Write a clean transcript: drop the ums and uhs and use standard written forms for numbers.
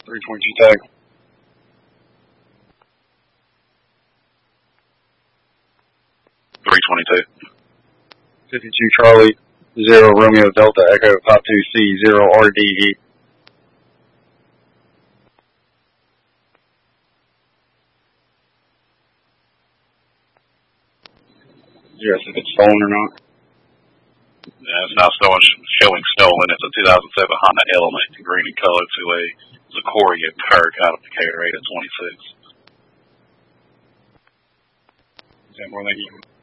322 tag. 322. 52 Charlie, 0 Romeo Delta Echo 52C, 0 RDE. Yes, if it's stolen or not. Yeah, it's now showing stolen. It's a 2007 Honda Element in green and color to a Zicoria Kirk out of Decatur 8 at 26. Is that more than you?